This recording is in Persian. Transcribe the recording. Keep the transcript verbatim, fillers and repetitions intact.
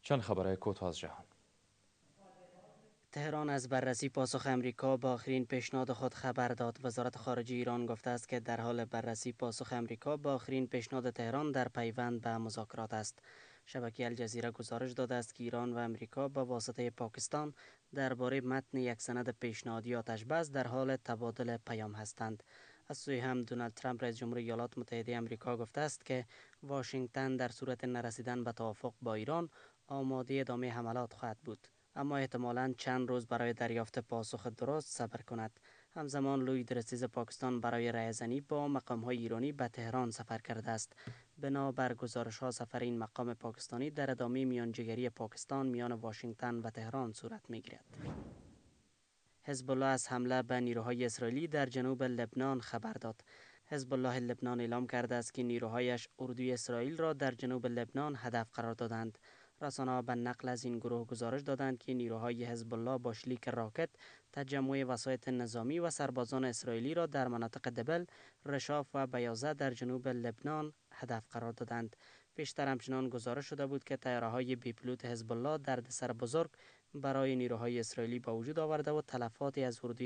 چند خبرهای کوتاه از جهان. تهران از بررسی پاسخ امریکا به آخرین پیشنهاد خود خبر داد. وزارت خارجه ایران گفته است که در حال بررسی پاسخ امریکا به آخرین پیشنهاد تهران در پیوند به مذاکرات است. شبکه الجزیره گزارش داده است که ایران و امریکا به واسطه پاکستان درباره متن یک سند پیشنهادی آتش‌بس در حال تبادل پیام هستند. از سوی هم دونالد ترامپ رئیس جمهور ایالات متحده آمریکا گفته است که واشنگتن در صورت نرسیدن به توافق با ایران آماده ادامه حملات خواهد بود، اما احتمالاً چند روز برای دریافت پاسخ درست صبر کند. همزمان لوی درستیز پاکستان برای رایزنی با مقام‌های ایرانی به تهران سفر کرده است. بنا بر گزارش‌ها سفر این مقام پاکستانی در ادامه میانجیگری پاکستان میان واشنگتن و تهران صورت می‌گیرد. حزب الله از حمله به نیروهای اسرائیلی در جنوب لبنان خبر داد. حزب الله لبنان اعلام کرده است که نیروهایش اردوی اسرائیل را در جنوب لبنان هدف قرار دادند. رسانه‌ها به نقل از این گروه گزارش دادند که نیروهای حزب الله با شلیک راکت تجمع وسایط نظامی و سربازان اسرائیلی را در مناطق دبل، رشاف و بیازه در جنوب لبنان هدف قرار دادند. پیشتر همچنان گزارش شده بود که طیاره‌های بی‌پیلوت حزب الله دردسر بزرگ برای نیروهای اسرائیلی به وجود آورده و تلفاتی از اردوی